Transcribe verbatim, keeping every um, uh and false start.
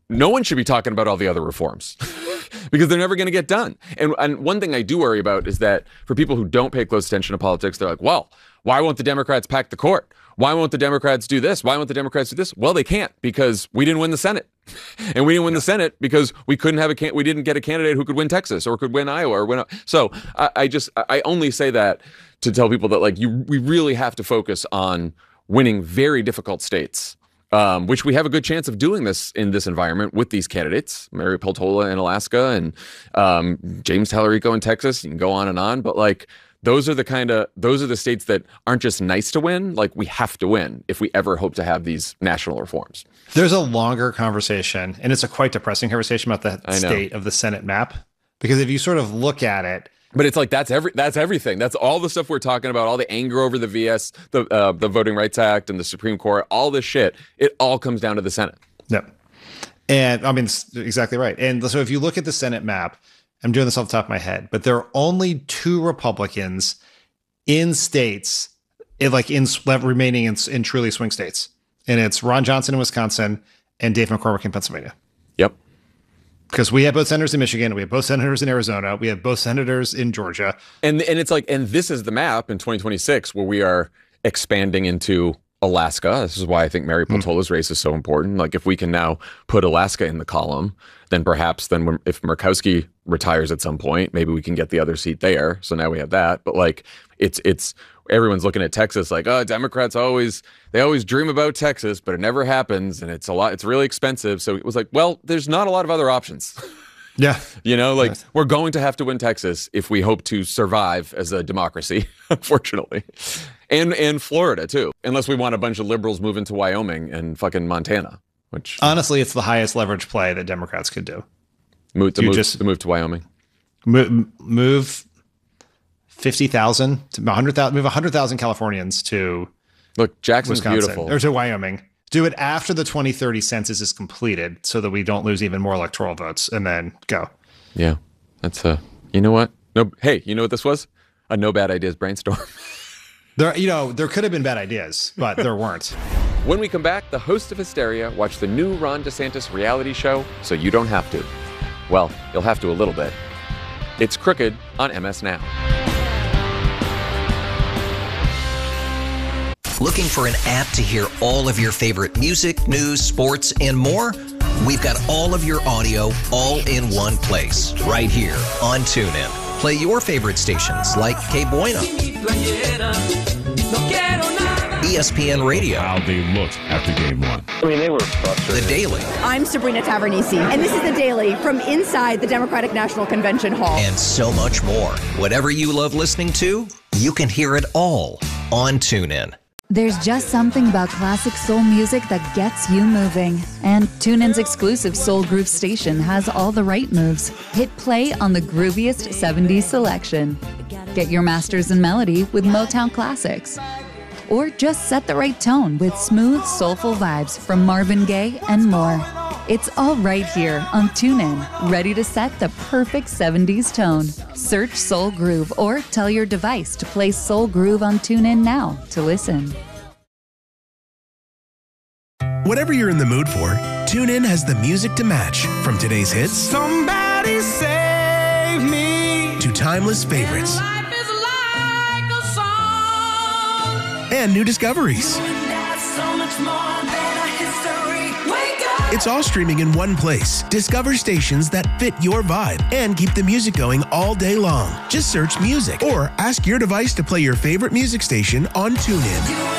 no one should be talking about all the other reforms because they're never going to get done. And, and one thing I do worry about is that for people who don't pay close attention to politics, they're like, well, why won't the Democrats pack the court? Why won't the Democrats do this? Why won't the Democrats do this? Well, they can't because we didn't win the Senate. And we didn't win the Senate because we couldn't have a can- we didn't get a candidate who could win Texas or could win Iowa or win. So I, I just I only say that to tell people that like you we really have to focus on winning very difficult states, um, which we have a good chance of doing this in this environment with these candidates, Mary Peltola in Alaska and um, James Tallarico in Texas. You can go on and on, but like. Those are the kind of those are the states that aren't just nice to win. Like we have to win if we ever hope to have these national reforms. There's a longer conversation, and it's a quite depressing conversation about the state of the Senate map. Because if you sort of look at it, but it's like that's every that's everything. That's all the stuff we're talking about. All the anger over the V S, the uh, the Voting Rights Act, and the Supreme Court. All this shit. It all comes down to the Senate. Yep. And I mean, it's exactly right. And so if you look at the Senate map. I'm doing this off the top of my head, but there are only two Republicans in states, in like in remaining in, in truly swing states, and it's Ron Johnson in Wisconsin and Dave McCormick in Pennsylvania. Yep. Because we have both senators in Michigan, we have both senators in Arizona, we have both senators in Georgia, and and it's like, and this is the map in twenty twenty-six where we are expanding into Alaska. This is why I think Mary Peltola's mm. race is so important. Like if we can now put Alaska in the column, then perhaps then when, if Murkowski retires at some point, maybe we can get the other seat there. So now we have that. But like it's it's everyone's looking at Texas like, oh, Democrats always they always dream about Texas, but it never happens, and it's a lot. It's really expensive. So it was like, well, there's not a lot of other options. Yeah, you know, like yes. we're going to have to win Texas if we hope to survive as a democracy, unfortunately. And and Florida, too, unless we want a bunch of liberals moving to Wyoming and fucking Montana, which honestly, it's the highest leverage play that Democrats could do. Move to, move, just, to move to Wyoming. Move, move fifty thousand to one hundred thousand, move one hundred thousand Californians to Look, Jackson's Wisconsin, beautiful. Or to Wyoming. Do it after the twenty thirty census is completed so that we don't lose even more electoral votes and then go. Yeah, that's a, you know what? No, hey, you know what this was? A no bad ideas brainstorm. There, you know, there could have been bad ideas, but there weren't. When we come back, the host of Hysteria watch the new Ron DeSantis reality show so you don't have to. Well, you'll have to a little bit. It's Crooked on M S Now. Looking for an app to hear all of your favorite music, news, sports, and more? We've got all of your audio all in one place, right here on TuneIn. Play your favorite stations like K Bueno, E S P N Radio. How they looked after game one. I mean, they were frustrated. The Daily. I'm Sabrina Tavernisi, and this is The Daily from inside the Democratic National Convention Hall. And so much more. Whatever you love listening to, you can hear it all on TuneIn. There's just something about classic soul music that gets you moving. And TuneIn's exclusive Soul Groove station has all the right moves. Hit play on the grooviest seventies selection. Get your masters in melody with Motown classics. Or just set the right tone with smooth, soulful vibes from Marvin Gaye and more. It's all right here on TuneIn, ready to set the perfect seventies tone. Search Soul Groove or tell your device to play Soul Groove on TuneIn now to listen. Whatever you're in the mood for, TuneIn has the music to match. From today's hits, Somebody Save Me, to timeless favorites, and life is like a song, and new discoveries. so much more than a history. Wake up. It's all streaming in one place. Discover stations that fit your vibe and keep the music going all day long. Just search music or ask your device to play your favorite music station on TuneIn.